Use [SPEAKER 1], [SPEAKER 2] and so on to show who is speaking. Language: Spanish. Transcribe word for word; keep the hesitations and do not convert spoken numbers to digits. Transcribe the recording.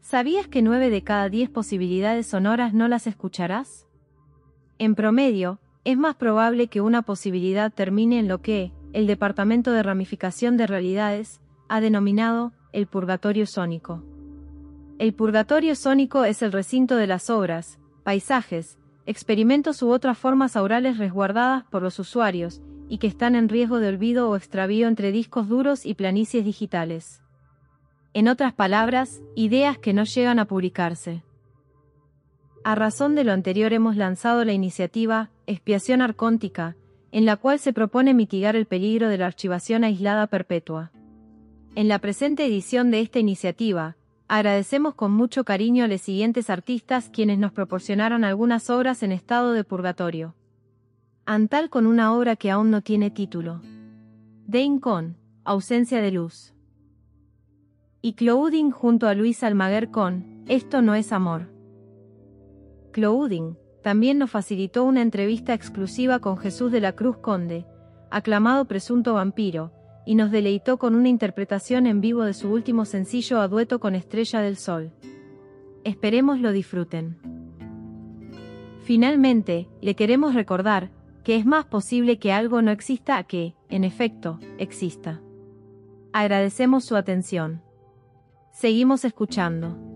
[SPEAKER 1] ¿Sabías que nueve de cada diez posibilidades sonoras no las escucharás? En promedio, es más probable que una posibilidad termine en lo que el Departamento de Ramificación de Realidades ha denominado el purgatorio sónico. El purgatorio sónico es el recinto de las obras, paisajes, experimentos u otras formas aurales resguardadas por los usuarios y que están en riesgo de olvido o extravío entre discos duros y planicies digitales. En otras palabras, ideas que no llegan a publicarse. A razón de lo anterior hemos lanzado la iniciativa Expiación Arcóntica, en la cual se propone mitigar el peligro de la archivación aislada perpetua. En la presente edición de esta iniciativa, agradecemos con mucho cariño a los siguientes artistas quienes nos proporcionaron algunas obras en estado de purgatorio. Antal con una obra que aún no tiene título. Dane con Ausencia de luz. Y Clouding junto a Luis Almaguer con Esto no es amor. Clouding también nos facilitó una entrevista exclusiva con Jesús de la Cruz Conde, aclamado presunto vampiro, y nos deleitó con una interpretación en vivo de su último sencillo a dueto con Estrella del Sol. Esperemos lo disfruten. Finalmente, le queremos recordar que es más posible que algo no exista a que, en efecto, exista. Agradecemos su atención. Seguimos escuchando.